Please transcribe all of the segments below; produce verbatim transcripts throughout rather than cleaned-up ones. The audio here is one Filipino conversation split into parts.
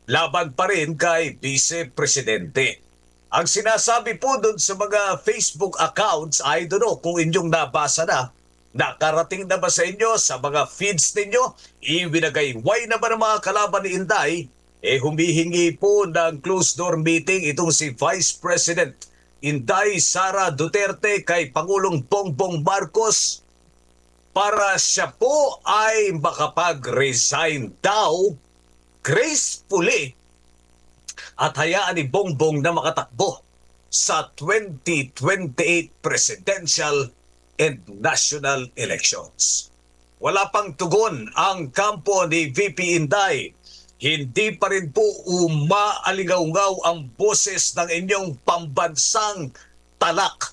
laban pa rin kay Vice Presidente. Ang sinasabi po doon sa mga Facebook accounts, I don't know kung inyong nabasa na, nakarating na ba sa inyo, sa mga feeds ninyo, iwinagayway na ba ng mga kalaban ni Inday, eh humihingi po ng closed-door meeting itong si Vice President Inday Sara Duterte kay Pangulong Bongbong Marcos para siya po ay makapag-resign daw gracefully at hayaan ni Bongbong na makatakbo sa twenty twenty-eight presidential and national elections. Wala pang tugon ang kampo ni V P Inday. Hindi pa rin po umaalingaw-ngaw ang boses ng inyong pambansang talak.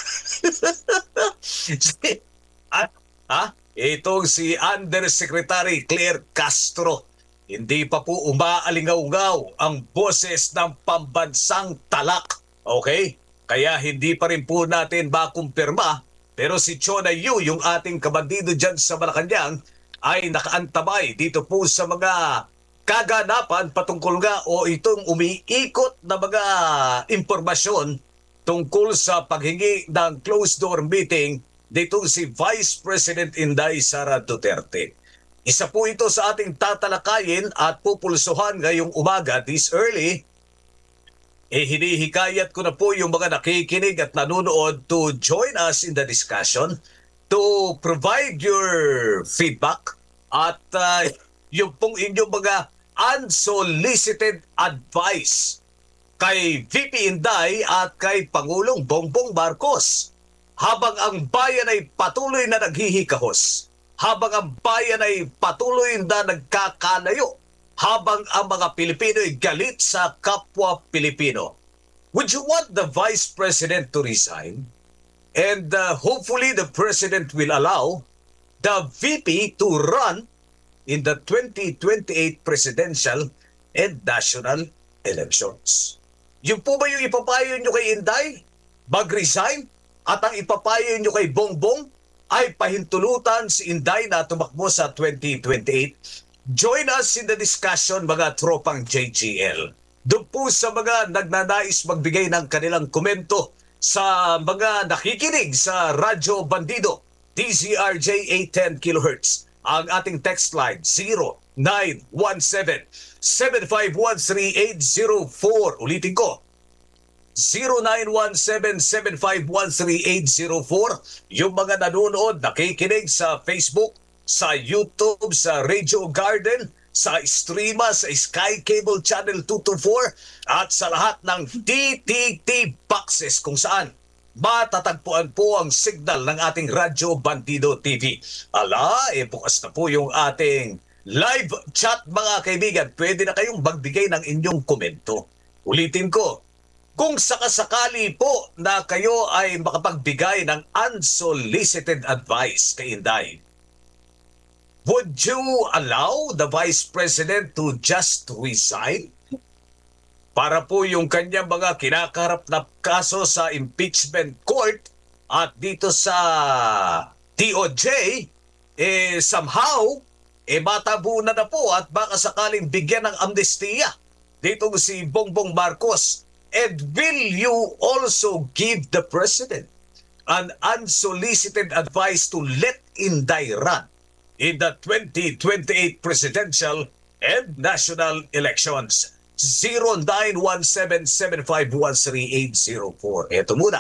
At ha? Itong si Undersecretary Claire Castro. Hindi pa po umaalingaw-ngaw ang boses ng pambansang talak. Okay? Kaya hindi pa rin po natin makumpirma. Pero si Chona Yu, yung ating kabandido dyan sa Malacanang, ay nakaantabay dito po sa mga kaganapan patungkol nga o itong umiikot na mga impormasyon tungkol sa paghingi ng closed-door meeting dito si Vice President Inday Sara Duterte. Isa po ito sa ating tatalakayin at pupulsuhan ngayong umaga this early. Eh, hinihikayat ko na po yung mga nakikinig at nanonood to join us in the discussion, to provide your feedback at uh, yung pong inyong mga unsolicited advice kay V P Inday at kay Pangulong Bongbong Marcos. Habang ang bayan ay patuloy na naghihikahos, habang ang bayan ay patuloy na nagkakalayo, habang ang mga Pilipino ay galit sa kapwa Pilipino. Would you want the Vice President to resign? And uh, hopefully the President will allow the V P to run in the twenty twenty-eight presidential and national elections. Yung po ba yung ipapayo nyo kay Inday? Mag-resign? At ang ipapayo nyo kay Bongbong ay pahintulutan si Inday na tumakbo sa twenty twenty-eight? Join us in the discussion, mga tropang J G L. Doon po sa mga nagnanais magbigay ng kanilang komento sa mga nakikinig sa Radyo Bandido, D Z R J eight ten kilohertz. Ang ating text line zero nine one seven, seven five one three eight zero four. Ulitin ko, zero nine one seven, seven five one three eight zero four. Yung mga nanonood, nakikinig sa Facebook, sa YouTube, sa Radio Garden, sa Streama, sa Sky Cable Channel two twenty-four, at sa lahat ng D T T boxes kung saan matatagpuan po ang signal ng ating Radyo Bandido T V. Ala, eh bukas na po yung ating live chat, mga kaibigan. Pwede na kayong magbigay ng inyong komento. Ulitin ko, kung sakasakali po na kayo ay makapagbigay ng unsolicited advice kay Inday, would you allow the Vice President to just resign? Para po yung kanyang mga kinakaharap na kaso sa impeachment court at dito sa D O J, eh somehow, eh matabunan na po at baka sakaling bigyan ng amnestiya dito si Bongbong Marcos. And will you also give the President an unsolicited advice to let Inday run in the twenty twenty-eight presidential and national elections? zero nine one seven, seven five one three eight zero four. Ito muna.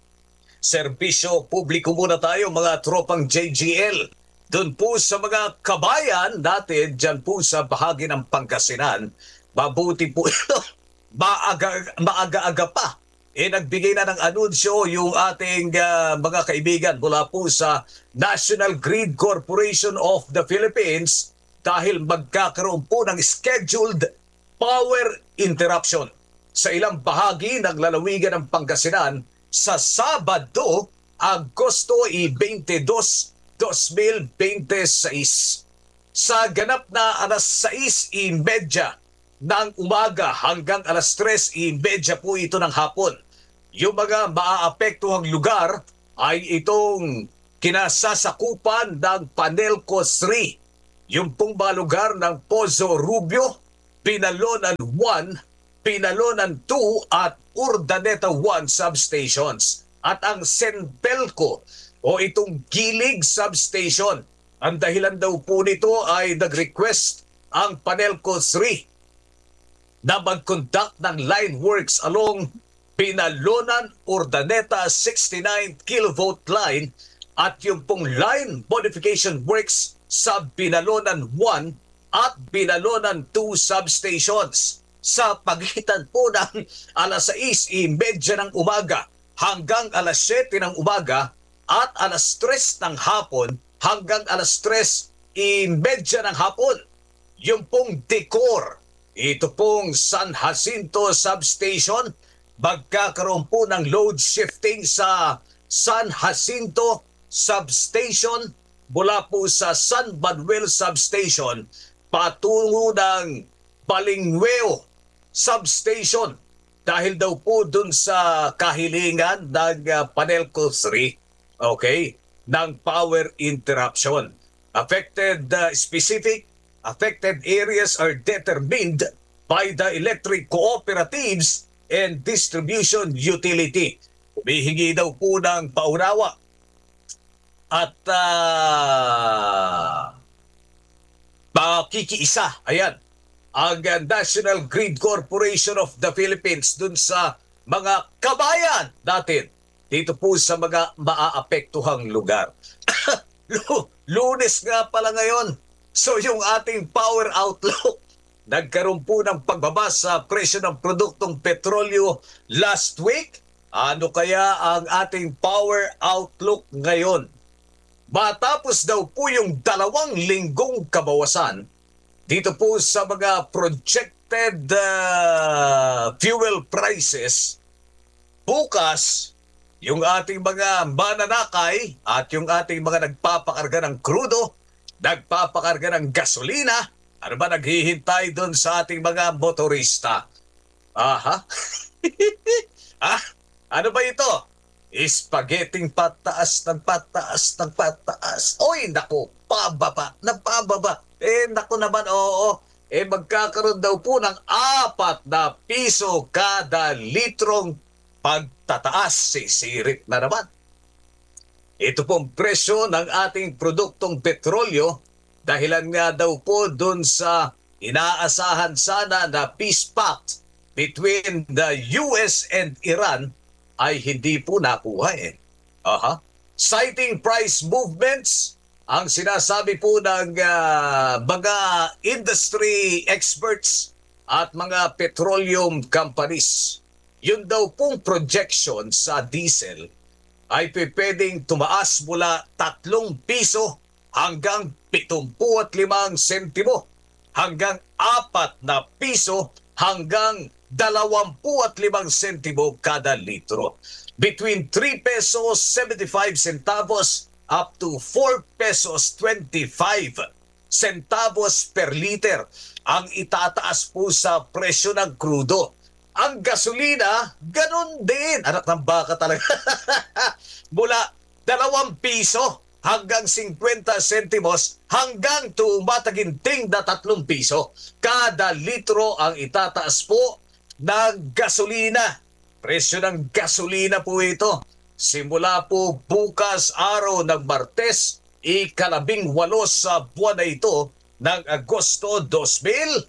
Serbisyo publiko muna tayo, mga tropang J G L. Doon po sa mga kabayan natin, dyan po sa bahagi ng Pangasinan, mabuti po ito. Maaga, maaga-aga pa. Eh, nagbigay na ng anunsyo yung ating uh, mga kaibigan mula po sa National Grid Corporation of the Philippines dahil magkakaroon po ng scheduled power interruption sa ilang bahagi ng lalawigan ng Pangasinan sa Sabado, Agosto twenty-two, twenty twenty-six. Sa ganap na alas sais trenta ng umaga hanggang alas tres trenta po ito ng hapon. Yung mga maaapektuhang lugar ay itong kinasasakupan ng Panelco three. Yung pong mga lugar ng Pozo Rubio, Binalonan one, Binalonan two at Urdaneta one substations. At ang Senpelco o itong Gilig substation, ang dahilan daw po nito ay nag-request ang Panelco three na mag-conduct ng line works along Binalonan Urdaneta sixty-nine kilovolt line at yung pong line modification works sa Binalonan one at Binalonan two substations sa pagitan po ng alas sais trenta ng umaga hanggang alas siyete ng umaga at alas tres ng hapon hanggang alas tres trenta ng hapon. Yung pong Decor, ito pong San Jacinto Substation, magkakaroon po ng load shifting sa San Jacinto Substation mula po sa San Manuel Substation patungo ng Balingweo Substation dahil daw po dun sa kahilingan ng uh, Panelco three, okay, ng power interruption. Affected uh, specific affected areas are determined by the electric cooperatives and distribution utility. Humihingi daw po ng paunawa at uh, pakikiisa, ayan, ang National Grid Corporation of the Philippines dun sa mga kabayan natin dito po sa mga maaapektuhang lugar. Lunes nga pala ngayon. So yung ating power outlook, nagkaroon po ng pagbaba sa presyo ng produktong petrolyo last week. Ano kaya ang ating power outlook ngayon? Matapos daw po yung dalawang linggong kabawasan dito po sa mga projected uh, fuel prices, bukas yung ating mga mananakay at yung ating mga nagpapakarga ng krudo, nagpapakarga ng gasolina, ano ba naghihintay doon sa ating mga motorista? Aha. Ah, ano ba ito? Spaghetting pataas ng pataas ng pataas. Oy, naku, pababa, napababa. Eh, naku naman, oo. Eh, magkakaroon daw po ng apat na piso kada litrong pagtataas. Sisirit na naman. Ito pong presyo ng ating produktong petrolyo dahilan nga daw po dun sa inaasahan sana na peace pact between the U S and Iran ay hindi po nakuha eh. Aha. Citing price movements, ang sinasabi po ng uh, mga industry experts at mga petroleum companies, yun daw pong projection sa diesel ay pwedeng tumaas mula tatlong piso hanggang pitumpu at limang sentimo hanggang apat na piso hanggang dalawampu at limang sentimo kada litro. Between three pesos seventy-five centavos up to four pesos twenty-five centavos per liter ang itataas po sa presyo ng krudo. Ang gasolina, ganun din. Anak ng baka talaga. Mula dalawang piso hanggang fifty centimos hanggang tumataginting na tatlong piso. Kada litro ang itataas po ng gasolina. Presyo ng gasolina po ito. Simula po bukas araw ng Martes, ikalabing walo sa buwan na ito ng Agosto twenty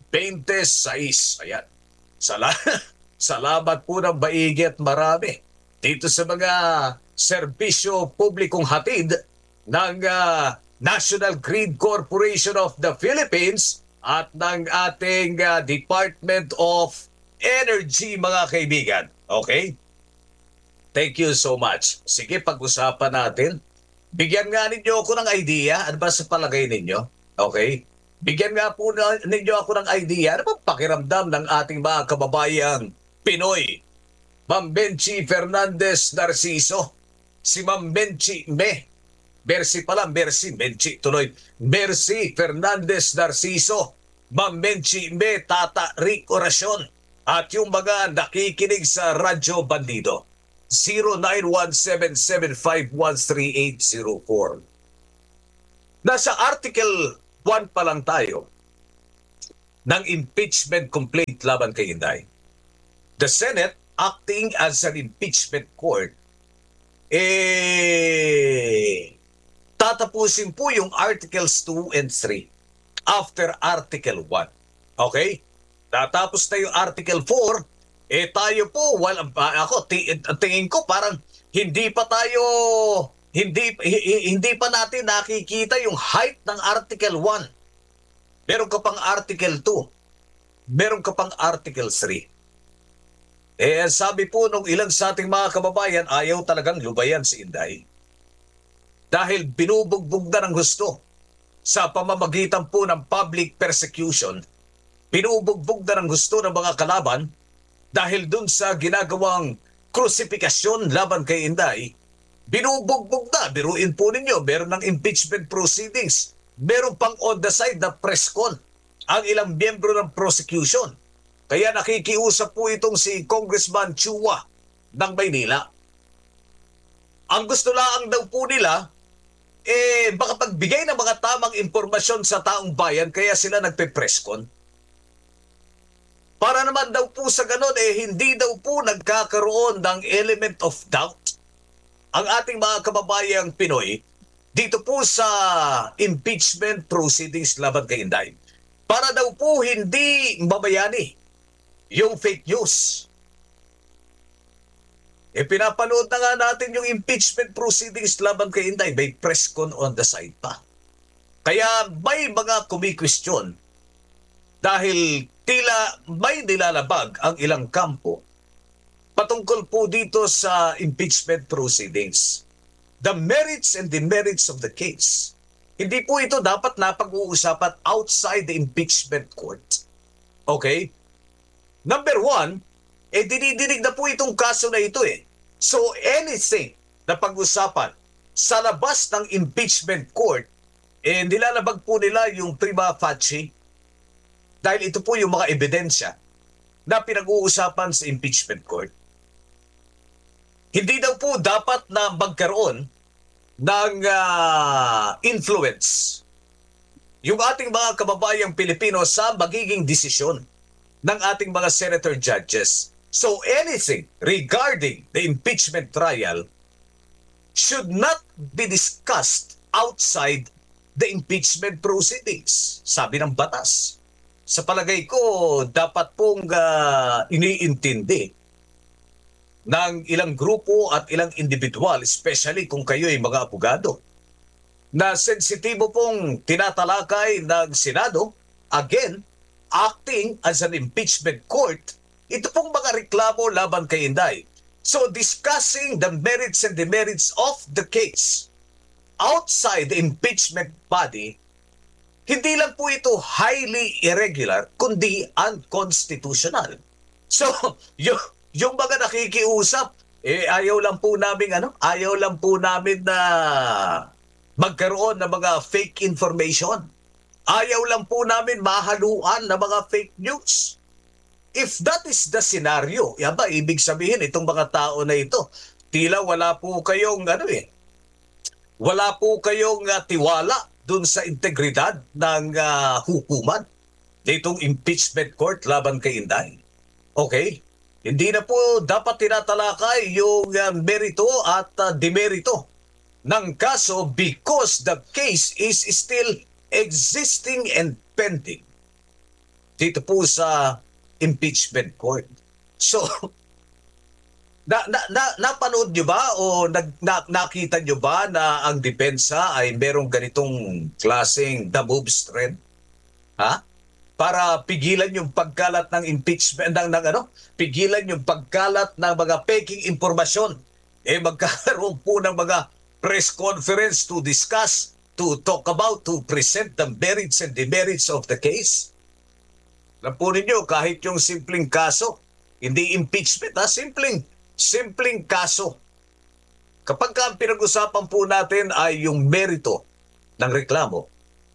twenty-six. Ayan. Sala Salamat po ng maigi at marami dito sa mga serbisyo publikong hatid ng uh, National Grid Corporation of the Philippines at ng ating uh, Department of Energy, mga kaibigan. Okay? Thank you so much. Sige, pag-usapan natin. Bigyan nga ninyo ako ng idea. Ano ba sa palagay ninyo? Okay? Bigyan nga po na, ninyo ako ng idea. Ano ba pakiramdam ng ating mga kababayang Pinoy? Ma'am Benchi Fernandez Narciso. Si Ma'am Benchi Me. Mercy pala, Mercy, Benchi, tuloy. Mercy Fernandez Narciso. Ma'am Benchi Me, Tata Rick Oracion. At yung mga nakikinig sa Radyo Bandido. zero nine one seven seven five one three eight zero four. Nasa Article one pa lang tayo. ng impeachment complaint laban kay Inday. The Senate, acting as an impeachment court, eh, tatapusin po yung Articles two and three after Article one. Okay? Tatapos na yung Article four, eh tayo po, well, ako, tingin ko parang hindi pa tayo, hindi, hindi pa natin nakikita yung height ng Article one. Meron ka pang Article two. Meron ka pang Article three. Eh, sabi po nung ilang sa ating mga kababayan, ayaw talagang lubayan si Inday. Dahil binubugbog na ng gusto sa pamamagitan po ng public persecution. Binubugbog na ng gusto ng mga kalaban dahil dun sa ginagawang krusifikasyon laban kay Inday. Binubugbog na, biruin po ninyo, meron ng impeachment proceedings. Meron pang on the side na press con ang ilang miyembro ng prosecution. Kaya nakikiusap po itong si Congressman Chua ng Maynila. Ang gusto lang daw po nila, eh makapagbigay ng mga tamang impormasyon sa taong bayan, kaya sila nagpe-presscon. Para naman daw po sa ganon, eh hindi daw po nagkakaroon ng element of doubt ang ating mga kababayang Pinoy dito po sa impeachment proceedings laban kay Inday. Para daw po hindi mabayani yung fake news. E pinapanood na nga natin yung impeachment proceedings laban kay Inday, may press con on the side pa. Kaya may mga kumikwestiyon dahil tila may nilalabag ang ilang kampo patungkol po dito sa impeachment proceedings. The merits and demerits of the case. Hindi po ito dapat napag-uusapan outside the impeachment court. Okay? Number one, eh dinidinig na po itong kaso na ito eh. So anything na pag-usapan sa labas ng impeachment court, eh nilalabag po nila yung prima facie dahil ito po yung mga ebidensya na pinag-uusapan sa impeachment court. Hindi daw po dapat na magkaroon ng uh, influence yung ating mga kababayang Pilipino sa magiging desisyon ng ating mga senator judges. So anything regarding the impeachment trial should not be discussed outside the impeachment proceedings, sabi ng batas. Sa palagay ko, dapat pong uh, iniintindi ng ilang grupo at ilang individual, especially kung kayo ay mga abogado, na sensitibo pong tinatalakay ng Senado, again, acting as an impeachment court, ito pong mga reklamo laban kay Inday. So discussing the merits and demerits of the case outside the impeachment body, hindi lang po ito highly irregular, kundi unconstitutional. So, yung, yung mga nakikiusap, eh ayaw lang po namin, ano? Ayaw lang po namin na magkaroon ng mga fake information. Ayaw lang po namin mahaluan ng mga fake news. If that is the scenario, yaba, ibig sabihin itong mga tao na ito, tila wala po kayong, ano eh, wala po kayong uh, tiwala dun sa integridad ng uh, hukuman ditong impeachment court laban kay Inday. Okay? Hindi na po dapat tinatalakay yung uh, merito at uh, demerito ng kaso because the case is still existing and pending dito po sa impeachment court. So, na, na, na, napanood nyo ba o nag, na, nakita nyo ba na ang depensa ay merong ganitong klaseng the moves trend? Ha? Para pigilan yung pagkalat ng impeachment, ng, ng ano? Pigilan yung pagkalat ng mga peking impormasyon. Eh magkakaroon po ng mga press conference to discuss, to talk about, to present the merits and demerits of the case. Alam po ninyo, kahit yung simpleng kaso, hindi impeachment ha, simpleng, simpleng kaso. Kapag ka ang pinag-usapan po natin ay yung merito ng reklamo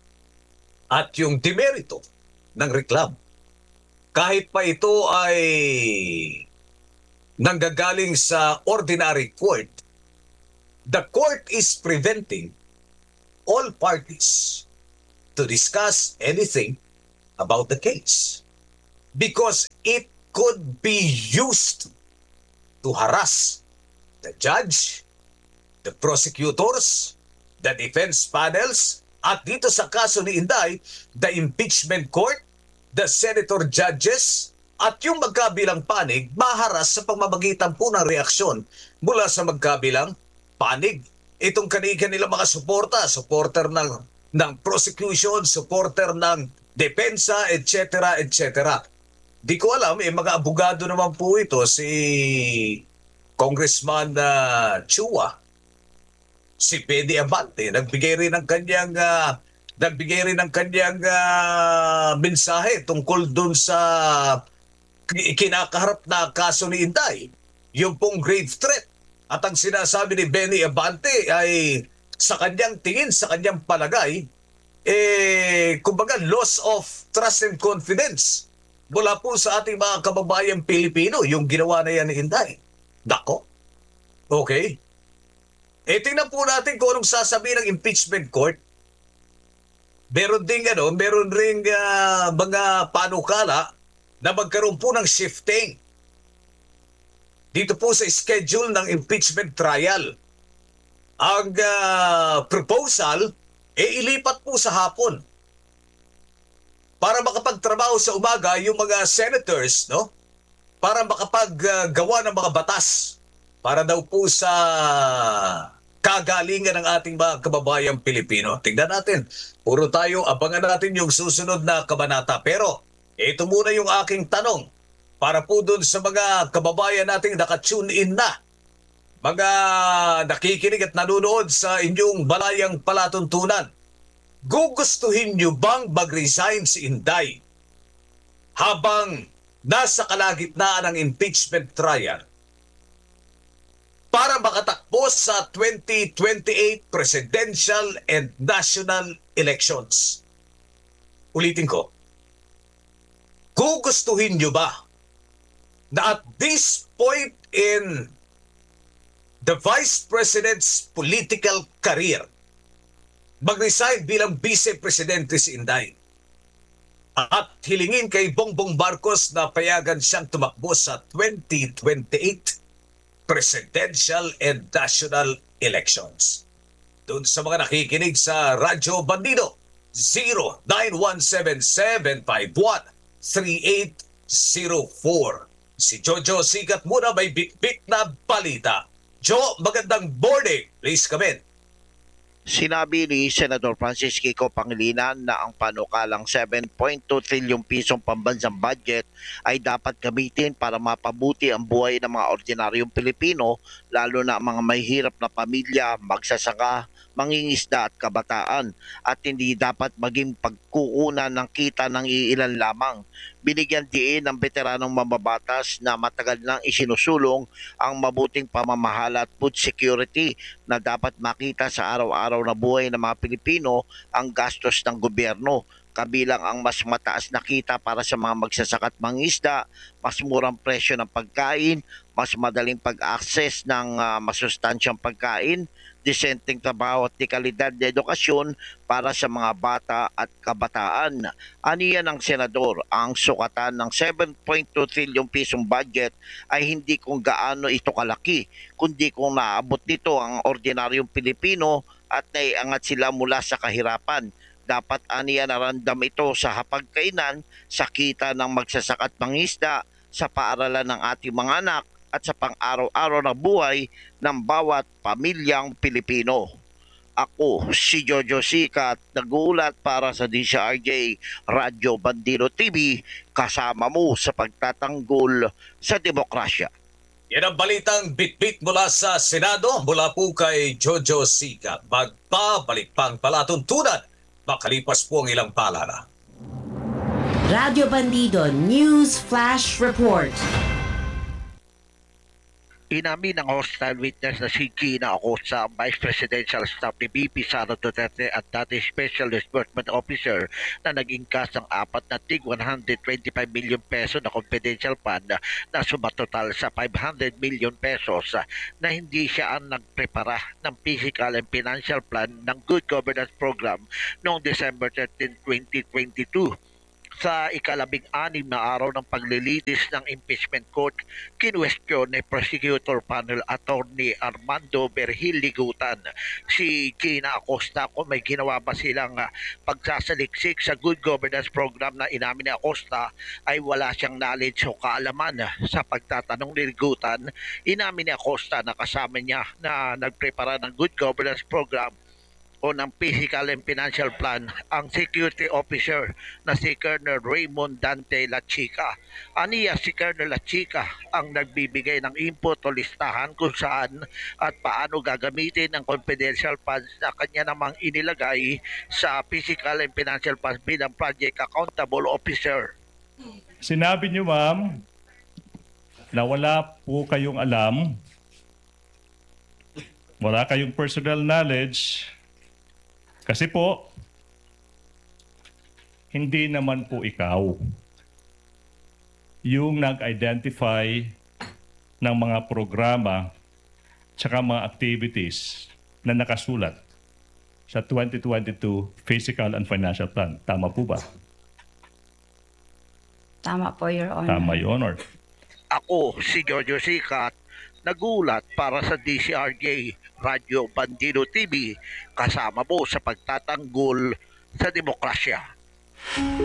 at yung demerito ng reklamo, kahit pa ito ay nanggagaling sa ordinary court, the court is preventing all parties to discuss anything about the case because it could be used to harass the judge, the prosecutors, the defense panels, at dito sa kaso ni Inday, the impeachment court, the senator judges, at yung magkabilang panig, maharas sa pamamagitan po ng reaksyon mula sa magkabilang panig. Itong kanikan nila mga suporta, supporter ng, ng prosecution, supporter ng depensa, et cetera, et cetera. Di ko alam, eh, mga abogado naman po ito, si Congressman uh, Chua, si Pedi Abante, nagbigay rin ng kanyang, uh, nagbigay rin ng kanyang uh, mensahe tungkol dun sa kinakaharap na kaso ni Inday, yung pong grave threat. At ang sinasabi ni Benny Abante ay sa kanyang tingin, sa kanyang palagay, eh, kumbaga loss of trust and confidence mula po sa ating mga kababayang Pilipino, yung ginawa na yan ni Inday. Dako? Okay. E tingnan po natin kung anong sasabihin ng impeachment court. Meron ding ano, meron ring uh, mga panukala na magkaroon po ng shifting dito po sa schedule ng impeachment trial. Ang uh, proposal, e ilipat po sa hapon para makapagtrabaho sa umaga yung mga senators, no? Para makapaggawa ng mga batas para daw po sa kagalingan ng ating mga kababayang Pilipino. Tingnan natin. Puro tayo, abangan natin yung susunod na kabanata. Pero, ito muna yung aking tanong para po dun sa mga kababayan nating nakatune in na. Mga nakikinig at nanonood sa inyong balayang palatuntunan. Gugustuhin nyo bang mag-resign si Inday habang nasa kalagitnaan ng impeachment trial para makatakbo sa twenty twenty-eight presidential and national elections? Ulitin ko, gugustuhin nyo ba na at this point in the Vice President's political career, mag-resign bilang Vice Presidente si Inday at hilingin kay Bongbong Marcos na payagan siyang tumakbo sa twenty twenty-eight presidential and national elections? Doon sa mga nakikinig sa Radyo Bandido, zero nine one seven seven five one three eight zero four. Si Jojo Sikat muna may bit-bit na balita. Jo, magandang morning. Please come in. Sinabi ni Senador Francis Kiko Pangilinan na ang panukalang seven point two trillion pisong pambansang budget ay dapat gamitin para mapabuti ang buhay ng mga ordinaryong Pilipino, lalo na ang mga mahihirap na pamilya, magsasaka, mangingisda at kabataan, at hindi dapat maging pagkukunan ng kita ng iilan lamang. Binigyan diin ng veteranong mamabatas na matagal nang isinusulong ang mabuting pamamahala at food security na dapat makita sa araw-araw na buhay ng mga Pilipino ang gastos ng gobyerno, kabilang ang mas mataas na kita para sa mga magsasaka at mangingisda, mas murang presyo ng pagkain, mas madaling pag-access ng uh, masustansyang pagkain, disenteng trabaho at kalidad na edukasyon para sa mga bata at kabataan. Aniya ng senador, ang sukatan ng seven point two trillion pisong budget ay hindi kung gaano ito kalaki, kundi kung naabot nito ang ordinaryong Pilipino at naiangat sila mula sa kahirapan. Dapat aniya narandam ito sa hapagkainan, sa kita ng magsasaka at mangisda, sa paaralan ng ating mga anak, at sa pang-araw-araw na buhay ng bawat pamilyang Pilipino. Ako, si Jojo Sikat, nag-uulat para sa D C R J Radyo Bandido T V, kasama mo sa pagtatanggol sa demokrasya. Yan ang balitang bit-bit mula sa Senado, mula po kay Jojo Sikat. Magpabalik pang palatuntunan, makalipas po ang ilang paalala. Radyo Bandido News Flash Report. Inamin ng hostile witness na si Gina Acosta, ang Vice Presidential Staff ni B P Sara Duterte at dati Special Disbursement Officer, na nag-ingkas ng apat na tig one hundred twenty-five million peso na confidential fund na sumatotal sa five hundred million pesos, na hindi siya ang nagprepara ng physical and financial plan ng Good Governance Program noong December thirteenth, twenty twenty-two. Sa ikalabing anim na araw ng paglilitis ng impeachment court, kinwestiyon ni Prosecutor Panel Attorney Armando Berhil Ligutan si Gina Acosta kung may ginawa ba silang ah, pagsasaliksik sa good governance program na inamin ni Acosta ay wala siyang knowledge o kaalaman. Sa pagtatanong ni Ligutan, inamin ni Acosta na kasama niya na nagprepara ng good governance program o ng Physical and Financial Plan ang security officer na si Colonel Raymond Dante La Chica. Aniya si Colonel La Chica ang nagbibigay ng input o listahan kung saan at paano gagamitin ang confidential funds na kanya namang inilagay sa Physical and Financial Plan bilang Project Accountable Officer. Sinabi niyo, ma'am, na wala po kayong alam, wala kayong personal knowledge, kasi po, hindi naman po ikaw yung nag-identify ng mga programa tsaka mga activities na nakasulat sa twenty twenty-two Physical and Financial Plan. Tama po ba? Tama po, Your Honor. Tama, Your Honor. Ako, si Jojo Sikat, nagulat para sa D C R J Radyo Bandido T V, kasama mo sa pagtatanggol sa demokrasya.